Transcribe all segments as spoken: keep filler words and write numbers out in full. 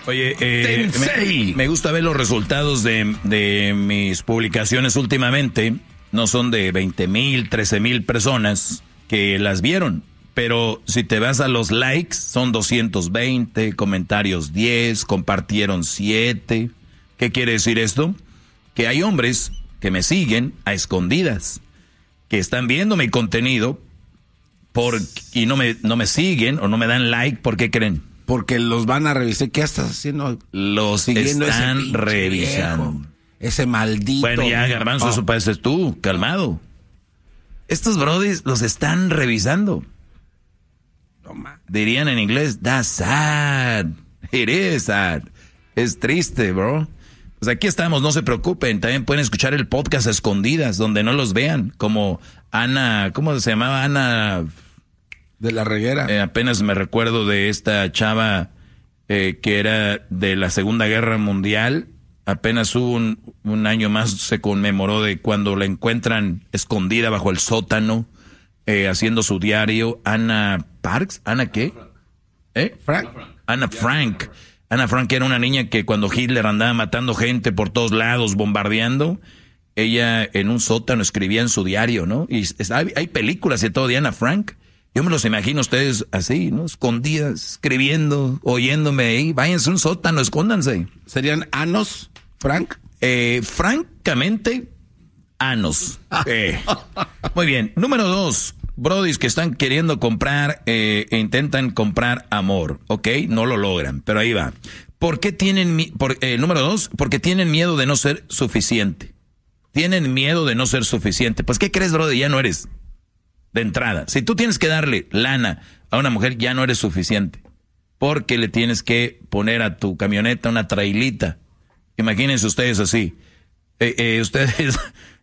Oye, eh, me, me gusta ver los resultados de, de mis publicaciones últimamente. No son de veinte mil, trece mil personas que las vieron. Pero si te vas a los likes, son doscientos veinte, comentarios diez, compartieron siete. ¿Qué quiere decir esto? Que hay hombres que me siguen a escondidas, que están viendo mi contenido por, y no me, no me siguen o no me dan like. ¿Por qué creen? Porque los van a revisar. ¿Qué estás haciendo? Los Siguiendo están ese revisando. Viejo, ese maldito. Bueno, ya, Garbanzo, oh. eso pareces tú, calmado. Estos brodis los están revisando. Toma. Dirían en inglés, that's sad. It is sad. Es triste, bro. Pues aquí estamos, no se preocupen. También pueden escuchar el podcast a escondidas, donde no los vean. Como Ana, ¿cómo se llamaba? Ana... De la Reguera. Eh, apenas me recuerdo de esta chava eh, que era de la Segunda Guerra Mundial. Apenas hubo un, un año más se conmemoró de cuando la encuentran escondida bajo el sótano, eh, haciendo su diario. Ana Parks, ¿Ana qué? ¿Eh? Frank. Ana Frank. Ana Frank era una niña que cuando Hitler andaba matando gente por todos lados, bombardeando, ella en un sótano escribía en su diario, ¿no? Y hay, hay películas y todo de Ana Frank. Yo me los imagino ustedes así, ¿no? Escondidas, escribiendo, oyéndome ahí. Váyanse a un sótano, escóndanse. ¿Serían anos, Frank? Eh, francamente, anos. Eh. Muy bien. Número dos. Brodis que están queriendo comprar, eh, e intentan comprar amor, ¿ok? No lo logran, pero ahí va. ¿Por qué tienen, mi- por, eh, número dos, porque tienen miedo de no ser suficiente. Tienen miedo de no ser suficiente. Pues, ¿qué crees, Brody? Ya no eres. De entrada, si tú tienes que darle lana a una mujer, ya no eres suficiente. Porque le tienes que poner a tu camioneta una trailita. Imagínense ustedes así. Eh, eh, ustedes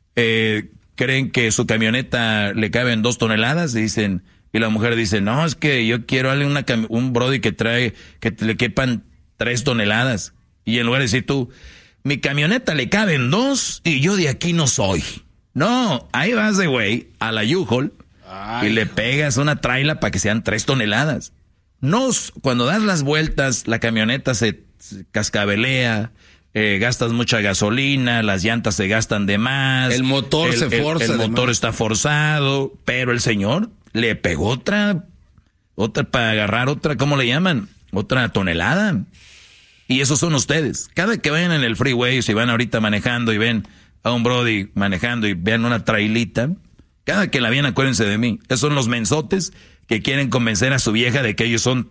eh, creen que su camioneta le caben dos toneladas, dicen, y la mujer dice, no, es que yo quiero darle una cam- un brody que trae, que le quepan tres toneladas. Y en lugar de decir tú, mi camioneta le caben dos y yo de aquí no soy. No, ahí vas de güey a la U-Haul. Ay, y le pegas una traila para que sean tres toneladas. No, cuando das las vueltas, la camioneta se, se cascabelea, eh, gastas mucha gasolina, las llantas se gastan de más. El motor el, se forza. El, el motor más. está forzado, pero el señor le pegó otra, otra para agarrar otra, ¿cómo le llaman? Otra tonelada. Y esos son ustedes. Cada que vayan en el freeway, si van ahorita manejando y ven a un brody manejando y vean una trailita, cada que la vean, acuérdense de mí. Esos son los mensotes que quieren convencer a su vieja de que ellos son,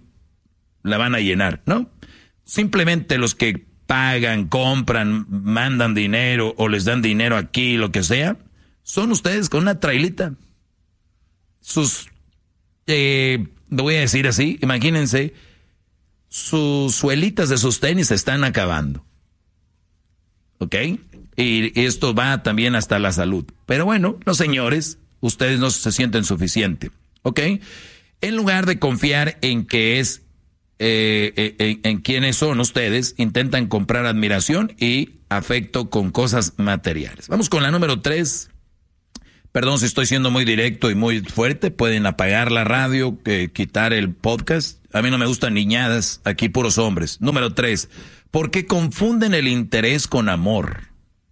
la van a llenar, ¿no? Simplemente los que pagan, compran, mandan dinero o les dan dinero aquí, lo que sea, son ustedes con una trailita. Sus, eh, lo voy a decir así, imagínense, sus suelitas de sus tenis se están acabando. ¿Ok? Y esto va también hasta la salud. Pero bueno, los señores, ustedes no se sienten suficiente, ¿ok? En lugar de confiar en que es, eh, eh, en, en quiénes son ustedes, intentan comprar admiración y afecto con cosas materiales. Vamos con la número tres. Perdón si estoy siendo muy directo y muy fuerte, pueden apagar la radio, eh, quitar el podcast. A mí no me gustan niñadas, aquí puros hombres. Número tres, ¿por qué confunden el interés con amor?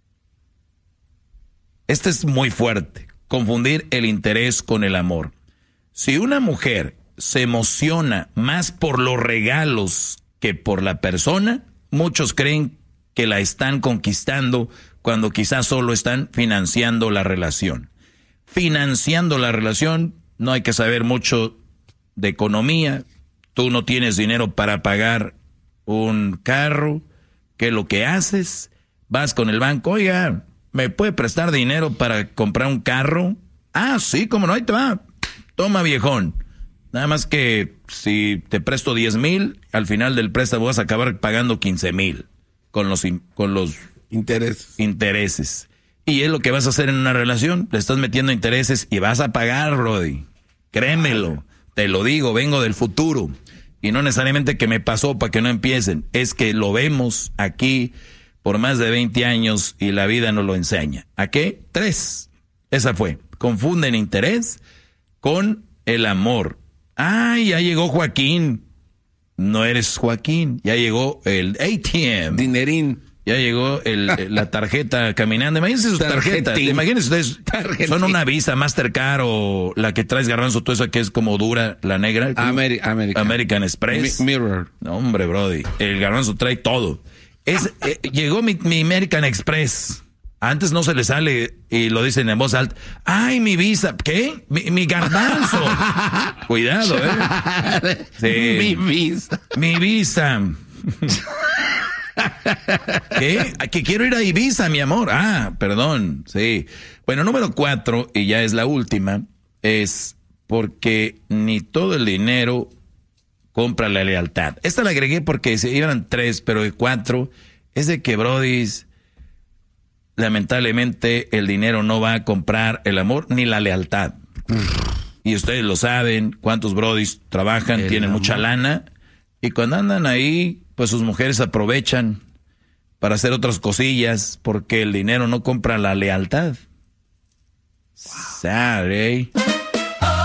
Este es muy fuerte, confundir el interés con el amor. Si una mujer se emociona más por los regalos que por la persona, muchos creen que la están conquistando cuando quizás solo están financiando la relación. Financiando la relación, no hay que saber mucho de economía. Tú no tienes dinero para pagar un carro. ¿Qué es lo que haces? Vas con el banco, oiga, ¿me puede prestar dinero para comprar un carro? Ah, sí, cómo no, ahí te va. Toma, viejón. Nada más que si te presto diez mil, al final del préstamo vas a acabar pagando quince mil con los, con los intereses. intereses. Y es lo que vas a hacer en una relación. Le estás metiendo intereses y vas a pagar, Brody. Créemelo. Te lo digo, vengo del futuro. Y no necesariamente que me pasó para que no empiecen. Es que lo vemos aquí por más de veinte años y la vida nos lo enseña. ¿A qué? Tres. Esa fue. Confunden interés con el amor. ¡Ay, ya llegó Joaquín! no eres Joaquín. Ya llegó el A T M. Dinerín. Ya llegó el, la tarjeta caminando. Imagínense sus tarjetas. Imagínense ustedes. Tarjetín. Son una Visa, Mastercard o la que traes Garbanzo, tú esa que es como dura, la negra. Ameri American. American Express. Mi Mirror. No, hombre, brody. El Garbanzo trae todo. Es, eh, llegó mi, mi American Express. Antes no se le sale y lo dicen en voz alta. ¡Ay, mi Visa! ¿Qué? Mi, mi Garbanzo. Cuidado, ¿eh? Sí. Mi Visa. Mi Visa. ¿Qué? Que quiero ir a Ibiza, mi amor. Ah, perdón, sí. Bueno, número cuatro, y ya es la última, es porque ni todo el dinero compra la lealtad. Esta la agregué porque se iban tres, pero de cuatro es de que, brodis, lamentablemente el dinero no va a comprar el amor ni la lealtad. Y ustedes lo saben, cuántos brodis trabajan, el tienen amor. Mucha lana, y cuando andan ahí, pues sus mujeres aprovechan para hacer otras cosillas porque el dinero no compra la lealtad. Wow. Sad, ¿eh?